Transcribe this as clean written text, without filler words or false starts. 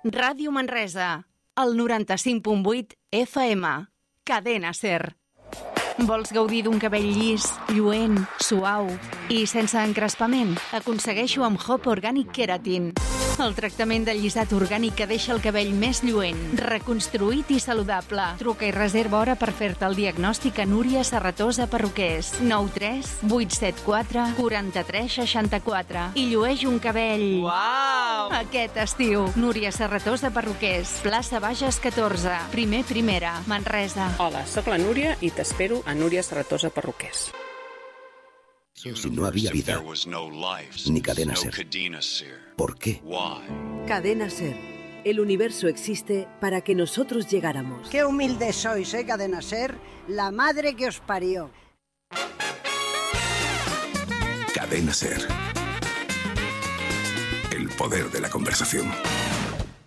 Ràdio Manresa, el 95.8 FM. Cadena Ser. Vols gaudir d'un cabell llis, lluent, suau i sense encrespament? Aconsegueixo amb Hop Organic Keratin. El tractament de llisat orgànic que deixa el cabell més lluent, reconstruït i saludable. Truca i reserva hora per fer-te el diagnòstic a Núria Serratosa Perruquers. 93 874 43 64. I llueix un cabell... Uau! Aquest estiu. Núria Serratosa Perruquers. Plaça Bages 14. Primera. Manresa. Hola, sóc la Núria i t'espero a Núria Serratosa Perruquers. Si no había vida, ni cadena Ser. ¿Por qué? Cadena Ser. El universo existe para que nosotros llegáramos. Qué humildes sois, Cadena Ser, la madre que os parió. Cadena Ser. El poder de la conversación.